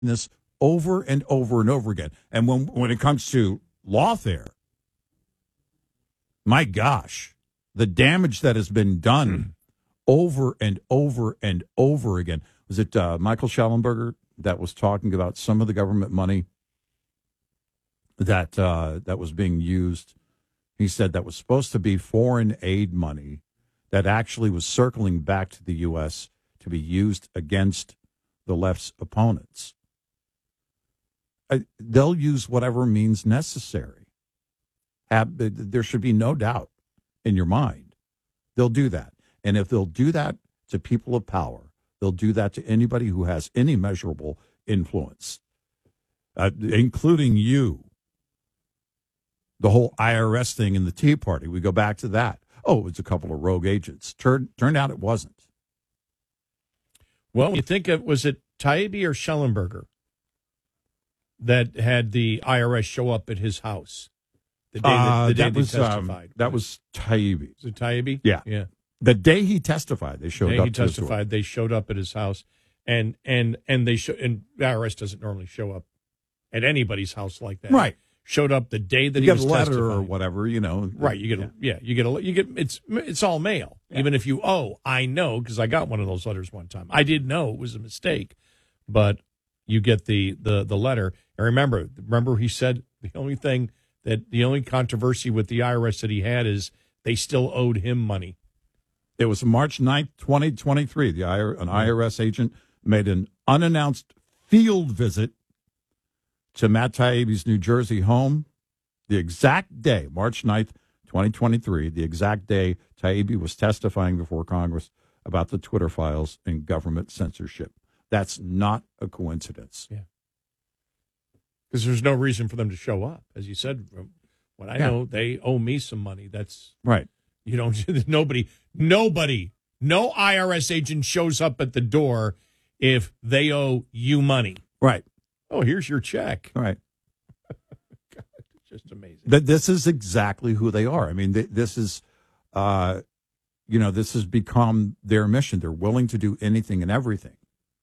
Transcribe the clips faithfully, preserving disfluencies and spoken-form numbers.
this over and over and over again. And when when it comes to lawfare, my gosh, the damage that has been done over and over and over again. Was it uh, Michael Schellenberger that was talking about some of the government money that uh, that was being used? He said that was supposed to be foreign aid money that actually was circling back to the U S to be used against the left's opponents. Uh, they'll use whatever means necessary. Have, there should be no doubt in your mind. They'll do that. And if they'll do that to people of power, they'll do that to anybody who has any measurable influence, uh, including you. The whole I R S thing in the Tea Party, we go back to that. Oh, it was a couple of rogue agents. Turned, turned out it wasn't. Well, you think it was it Taibbi or Schellenberger that had the I R S show up at his house the day that, the day uh, that they was, testified? Um, that was Taibbi. Was it Taibbi? Yeah. Yeah. The day he testified, they showed the day up. He testified. They showed up at his house, and and and they show. And the I R S doesn't normally show up at anybody's house like that, right? Showed up the day that you he get was a letter testifying. or whatever, you know. Right, you get a, yeah. yeah, you get a you get it's it's all mail. Yeah. Even if you oh, I know because I got one of those letters one time. I did know it was a mistake, but you get the the the letter. And remember, remember he said the only thing that the only controversy with the I R S that he had is they still owed him money. It was March ninth, twenty twenty-three. The I R S, an I R S agent made an unannounced field visit to Matt Taibbi's New Jersey home the exact day, March ninth, twenty twenty-three, the exact day Taibbi was testifying before Congress about the Twitter files and government censorship. That's not a coincidence. Yeah. Because there's no reason for them to show up. As you said, when I yeah. know they owe me some money, that's right. You don't, nobody, nobody, no I R S agent shows up at the door if they owe you money. Right. Oh, here's your check. All right. God, it's just amazing. That this is exactly who they are. I mean, th- this is, uh, you know, this has become their mission. They're willing to do anything and everything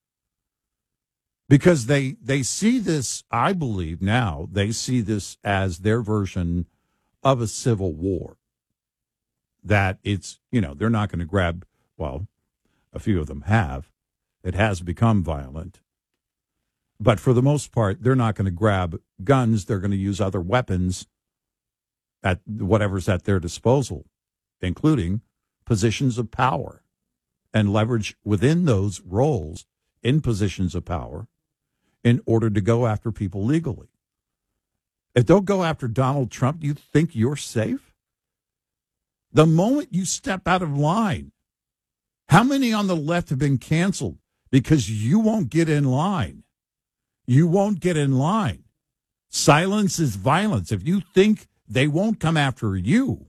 because they they see this. I believe now they see this as their version of a civil war. That it's, you know, they're not going to grab. Well, a few of them have. It has become violent. But for the most part, they're not going to grab guns. They're going to use other weapons at whatever's at their disposal, including positions of power and leverage within those roles in positions of power in order to go after people legally. If they'll go after Donald Trump, do you think you're safe? The moment you step out of line, how many on the left have been canceled because you won't get in line? You won't get in line. Silence is violence. If you think they won't come after you,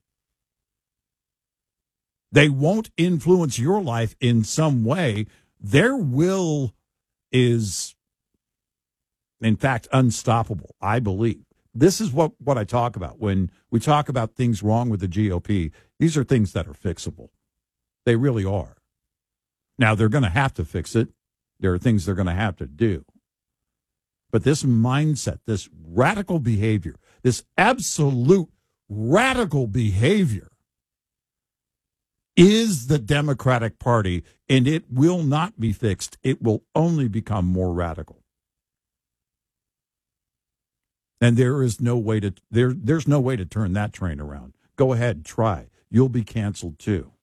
they won't influence your life in some way, their will is, in fact, unstoppable, I believe. This is what, what I talk about. When we talk about things wrong with the G O P, these are things that are fixable. They really are. Now, they're going to have to fix it. There are things they're going to have to do. But this mindset, this radical behavior, this absolute radical behavior is the Democratic Party, and it will not be fixed. It will only become more radical. And there is no way to there. There's no way to turn that train around. Go ahead, try. You'll be canceled too.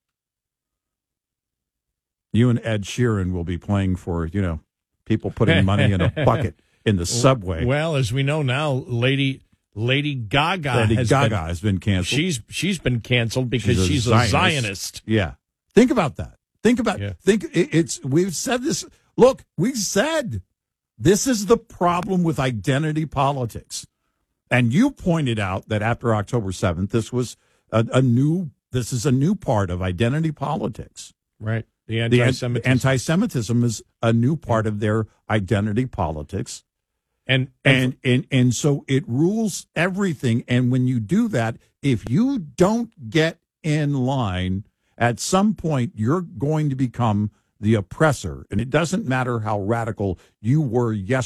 You and Ed Sheeran will be playing for, you know, people putting money in a bucket in the subway. Well, as we know now, Lady Lady Gaga Lady has Gaga been, has been canceled. She's she's been canceled because she's a, she's a Zionist. Zionist. Yeah. Think about that. Think about yeah. think it, it's we've said this. Look, we said this is the problem with identity politics. And you pointed out that after October seventh, this was a, a new this is a new part of identity politics. Right. The anti-Semitism. The anti-Semitism is a new part of their identity politics. And and, and and and so it rules everything. And when you do that, if you don't get in line, at some point you're going to become the oppressor. And it doesn't matter how radical you were yesterday.